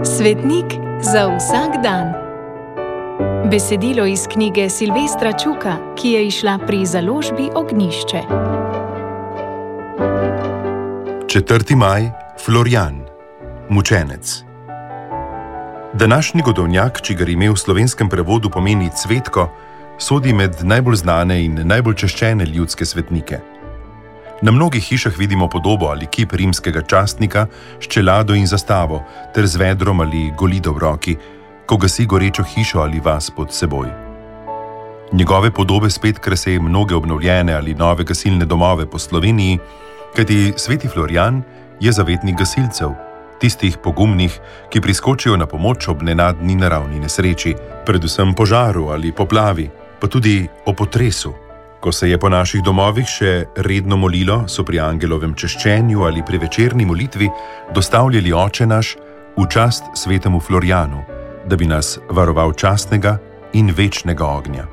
Svetnik za vsak dan. Besedilo iz knjige Silvestra Čuka, ki je izšla pri založbi Ognjišče. 4. maj, Florjan, mučenec. Današnji godovnjak, čigar ime v slovenskem prevodu pomeni Cvetko, sodi med najbolj znane in najbolj češčene ljudske svetnike. Na mnogih hišah vidimo podobo ali kip rimskega častnika s čelado in zastavo ter z vedrom ali golido v roki, ko gasi gorečo hišo ali vas pod seboj. Njegove podobe spet krase mnoge obnovljene ali nove gasilne domove po Sloveniji, kajti sveti Florjan je zavetnik gasilcev, tistih pogumnih, ki priskočijo na pomoč ob nenadni naravni nesreči, predvsem požaru ali poplavi, pa tudi o potresu. Ko se je po naših domovih še redno molilo, so pri angelovem češčenju ali pri večerni molitvi dostavljali Oče naš v čast svetemu Florjanu, da bi nas varoval častnega in večnega ognja.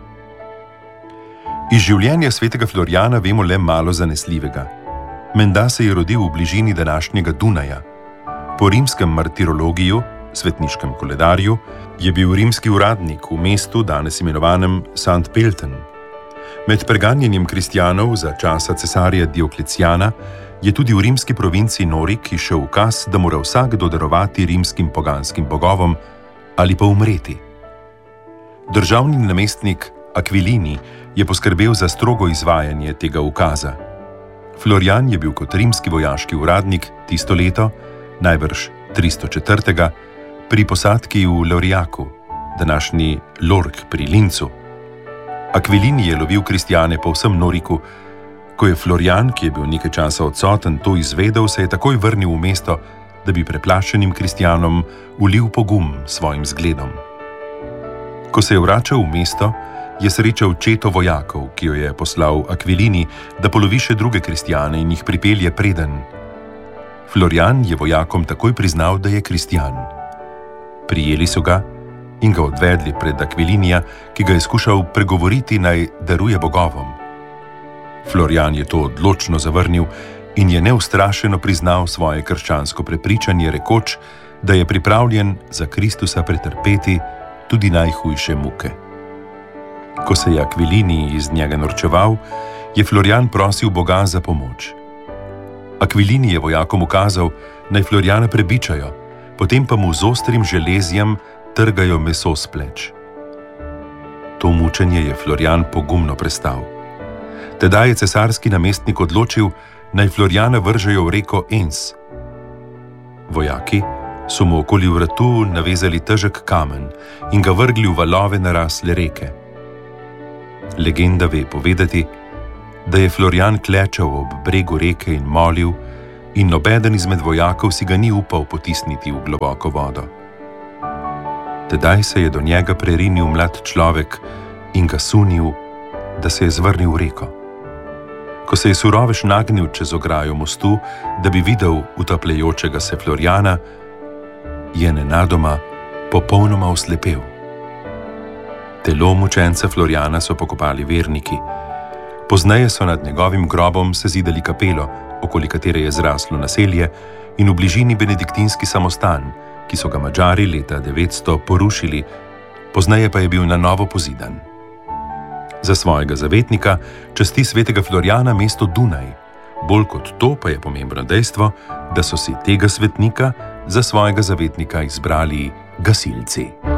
Iz življenja svetega Florjana vemo le malo zanesljivega. Menda se je rodil v bližini današnjega Dunaja. Po rimskem martirologiju, svetniškem koledarju, je bil rimski uradnik v mestu, danes imenovanem St. Pölten. Med preganjanjem kristjanov za časa cesarja Dioklecijana je tudi v rimski provinci Norik izšel ukaz, da mora vsakdo darovati rimskim poganskim bogovom ali pa umreti. Državni namestnik Aquilini je poskrbel za strogo izvajanje tega ukaza. Florjan je bil kot rimski vojaški uradnik tisto leto, najbrž 304. pri posadki v Lauriaku, današnji Lork pri Lincu. Aquilini je lovil kristjane po vsem Noriku. Ko je Florjan, ki je bil nekaj časa odsoten, to izvedel, se je takoj vrnil v mesto, da bi preplašenim kristjanom vlil pogum svojim zgledom. Ko se je vračal v mesto, je srečal četo vojakov, ki jo je poslal Aquilini, da polovi še druge kristjane in jih pripelje preden. Florjan je vojakom takoj priznal, da je kristjan. Prijeli so ga in ga odvedli pred Aquilinija, ki ga je skušal pregovoriti, naj daruje bogovom. Florjan je to odločno zavrnil in je neustrašeno priznal svoje krščansko prepričanje, rekoč, da je pripravljen za Kristusa pretrpeti tudi najhujše muke. Ko se je Aquilini iz njega norčeval, je Florjan prosil Boga za pomoč. Aquilini je vojakom ukazal, naj Florjana prebičajo, potem pa mu z ostrim železjem trgajo meso s pleč. To mučenje je Florjan pogumno prestal. Tedaj je cesarski namestnik odločil, naj Florjana vržejo v reko Ens. Vojaki so mu okoli vratu navezali težek kamen in ga vrgli v valove narasle reke. Legenda ve povedati, da je Florjan klečal ob bregu reke in molil, in nobeden izmed vojakov si ga ni upal potisniti v globoko vodo. Tedaj se je do njega prerinil mlad človek in ga sunil, da se je zvrnil v reko. Ko se je surovež nagnil čez ograjo mostu, da bi videl utapljajočega se Florjana, je nenadoma popolnoma oslepel. Telo mučenca Florjana so pokopali verniki. Pozneje so nad njegovim grobom sezidali kapelo, okoli katere je zraslo naselje, in v bližini benediktinski samostan, ki so ga Madžari leta 900 porušili, pozneje pa je bil na novo pozidan. Za svojega zavetnika časti svetega Florjana mesto Dunaj. Bolj kot to pa je pomembno dejstvo, da so si tega svetnika za svojega zavetnika izbrali gasilci.